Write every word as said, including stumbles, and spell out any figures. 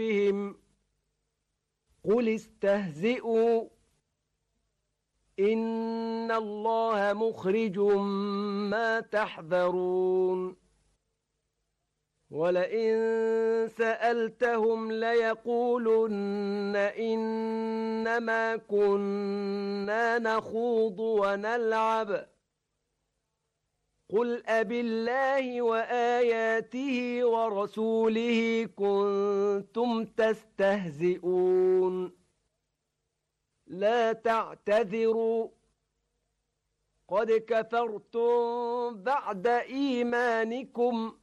بهم قل استهزئوا إن الله مخرج ما تحذرون ولئن سألتهم ليقولن إنما كنا نخوض ونلعب قل أبالله وآياته ورسوله كنتم تستهزئون لا تعتذروا قد كفرتم بعد إيمانكم